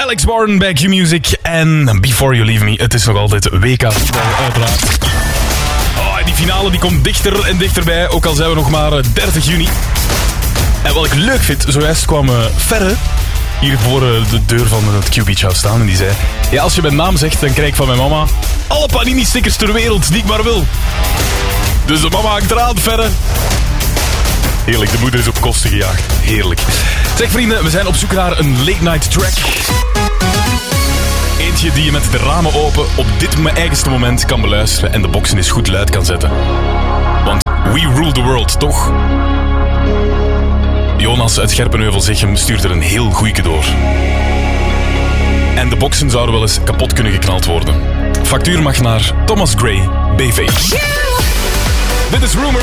Alex Warren bij Q-Music en Before You Leave Me. Het is nog altijd WK uiteraard. Oh, die finale die komt dichter en dichterbij, ook al zijn we nog maar 30 juni. En wat ik leuk vind, zojuist kwam Ferre hier voor de deur van het Q-Beach House staan en die zei: ja, als je mijn naam zegt, dan krijg ik van mijn mama alle Panini-stickers ter wereld die ik maar wil. Dus de mama hangt eraan, Ferre. Heerlijk, de moeder is op kosten gejaagd. Heerlijk. Zeg vrienden, we zijn op zoek naar een late night track. Eentje die je met de ramen open op dit eigenste moment kan beluisteren en de boxen eens goed luid kan zetten. Want we rule the world, toch? Jonas uit Scherpenheuvel-Zichem stuurt er een heel goeie door. En de boxen zouden wel eens kapot kunnen geknald worden. Factuur mag naar Thomas Gray, BV. Dit is Rumor.